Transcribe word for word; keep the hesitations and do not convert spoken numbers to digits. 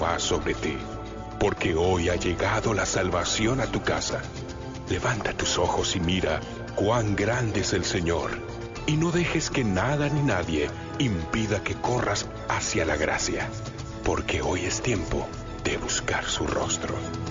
paz sobre ti, porque hoy ha llegado la salvación a tu casa. Levanta tus ojos y mira cuán grande es el Señor, y no dejes que nada ni nadie impida que corras hacia la gracia, porque hoy es tiempo de buscar su rostro.